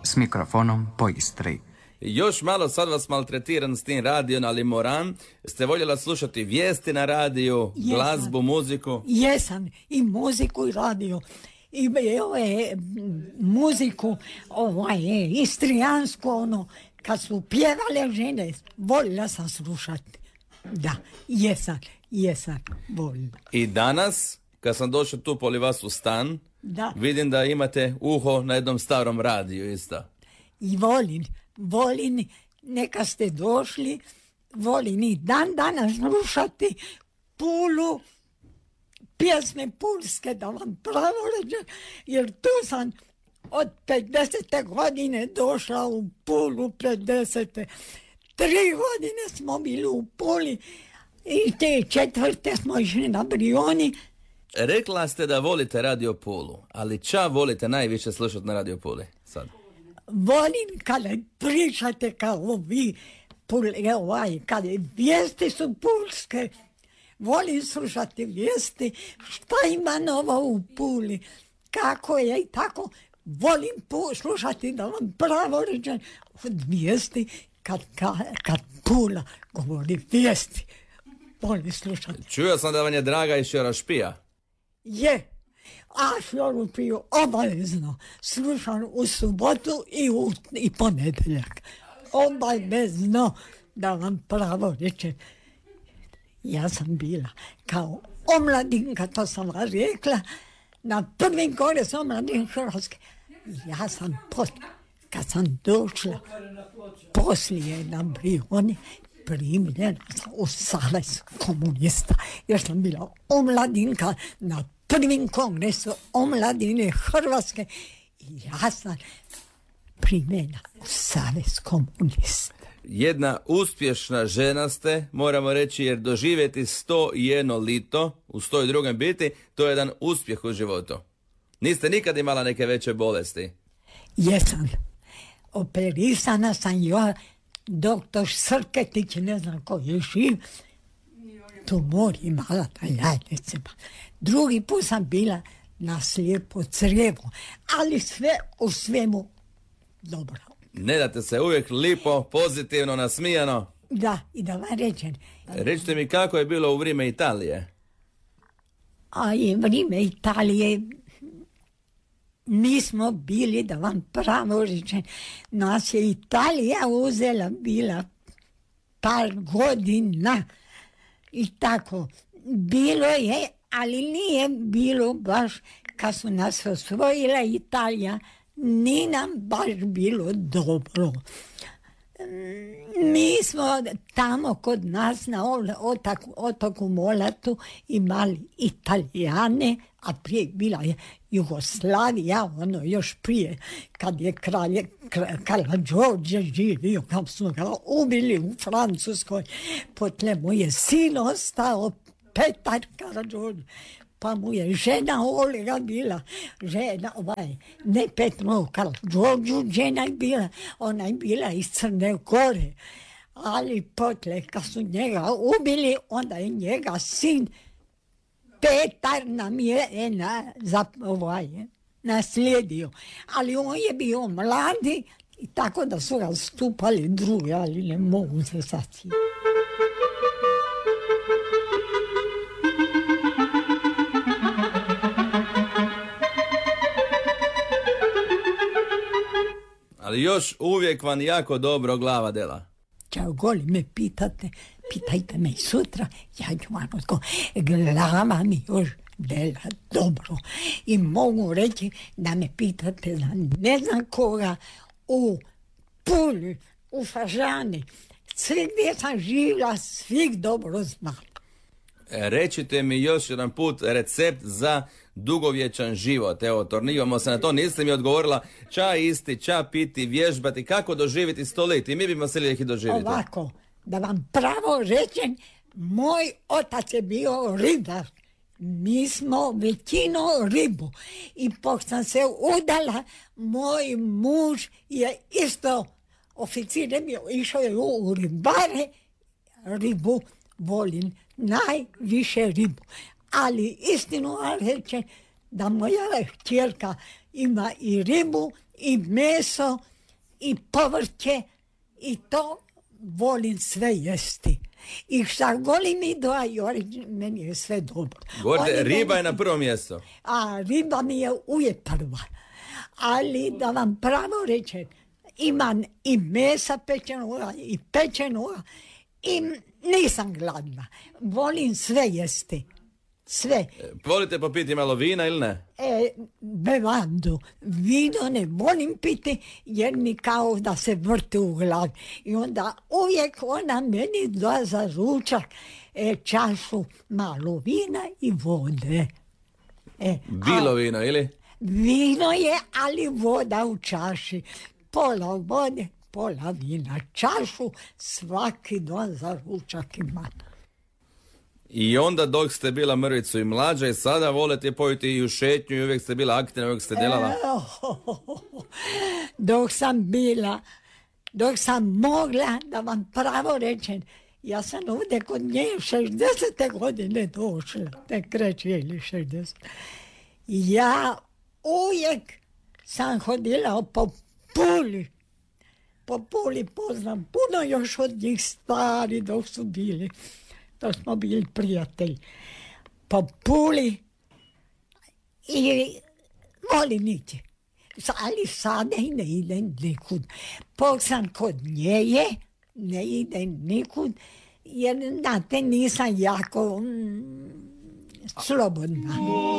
s mikrofonom po Istri. Još malo sad vas maltretiram s tim radiom, ali moram. Ste voljela slušati vijesti na radiju, glazbu, muziku? Jesam, i muziku i radio. I muziku istrijansku, kad su pjevale žene, voljela sam slušati. Da, jesam voljela. I danas, kad sam došao tu poli vas u stan, vidim da imate uho na jednom starom radiju isto. I volim, neka ste došli, volim i danas slušati Pulu, pjesme pulske, da vam pravo ređem, jer tu sam od 50. godine došla u Pulu, 50. 3 godine smo bili u Puli i te 4. smo išli na Brioni. Rekla ste da volite Radio Pulu, ali ča volite najviše slušati na Radio Puli sad? Volim kada pričate kao vi, kada vijesti su pulske, volim slušati vijesti, šta ima novo u Puli, kako je i tako. Volim slušati, da vam pravo rečem, od vijesti, kad Pula govori vijesti. Volim slušati. Čuo sam da vam je draga i Šjorašpija. Je. A Šjorašpiju obavezno slušam u subotu i ponedjeljak. Obavezno, da vam pravo rečem. Ja sam bila kao omladinka, to sam vam rekla, na prvim kongresu omladin Hrvatske. Ja sam kad sam došla poslije na Brioni, primljena sam u savez komunista, jer sam bila omladinka na prvim kongresu omladine Hrvatske i ja sam primljena u savez komunista. Jedna uspješna žena ste, moramo reći, jer doživjeti 101 lito u 102. biti, to je jedan uspjeh u životu. Niste nikad imala neke veće bolesti? Jesam. Operisana sam doktor Srketić, ne znam ko je živ, tumor imala na jajnicima. Drugi put sam bila na slijepo crijevo, ali sve u svemu dobro. Ne date se uvijek lipo, pozitivno, nasmijano. Da, i da vam rečem. Recite mi kako je bilo u vrijeme Italije? A i vrijeme Italije mi smo bili, da vam pravo rečem, nas je Italija uzela bila par godina i tako. Bilo je, ali nije bilo baš kad su nas osvojila Italija, nije nam baš bilo dobro. Mi smo tamo kod nas na otoku Molatu imali Italijane, a prije bila je Jugoslavija, još prije, kad je kralj Karađorđe živio, kad su ga ubili u Francuskoj, potle mu je sin ostao, Petar Karađorđe. Pa mu je žena Olga bila, ne Petro Karađorđu, žena je bila, ona je bila iz Crne Gore. Ali potle, kad su njega ubili, onda je njega sin Petar nam je naslijedio. Ali on je bio mladi, i tako da su ga stupali drugi, ali ne mogu se sasviti. Ali još uvijek vam jako dobro glava dela. Čao, goli me pitajte me i sutra, ja ću vam glava mi još dela dobro. I mogu reći da me pitate za ne znam koga u Puli, u Fažani, sve gdje sam živjela, svih dobro znam. Recite mi još jedan put recept za dugovječan život. Evo, tornivamo se na to, niste mi odgovorila ča isti, ča piti, vježbati, kako doživjeti 100 leta. I mi bimo se ih doživjeti. Ovako, da vam pravo rečem, moj otac je bio ribar. Mi smo većinu ribu. I pošto sam se udala, moj muž je isto oficir, išao je u ribare, ribu volim, najviše ribu. Ali istinu reče da moja kćerka ima i ribu, i meso, i povrće i to volim sve jesti. I šta goli mi doja, meni je sve dobro. Govorite, riba je na prvo mjesto. A riba mi je uvijek prva. Ali da vam pravo rečem, imam i mesa pečenoga i pečenoga i nisam gladna. Volim sve jesti. Sve. Volite popiti malo vina ili ne? Bevandu. Vino ne volim piti jer mi kao da se vrti u glavi. I onda uvijek ona meni da za ručak čašu malo vina i vode. Bilo vino ili? Vino je, ali voda u čaši. Pola vode, pola vina. Čašu svaki dan za ručak ima. I onda dok ste bila mrvicu i mlađa i sada volite pojiti i u šetnju i uvijek ste bila aktivna, uvijek ste delala? Dok sam mogla, da vam pravo rečem, ja sam ovdje kod nje 60. godine došla, tek reći ili 60. Ja uvijek sam hodila po Puli. Po Puli poznam puno još od njih stari dok su bili. To smo bili prijatelji. Po Puli i volim ići. Ali sada i ne idem nikud. Pok sam kod njeje, ne idem nikud, jer znate nisam jako slobodna.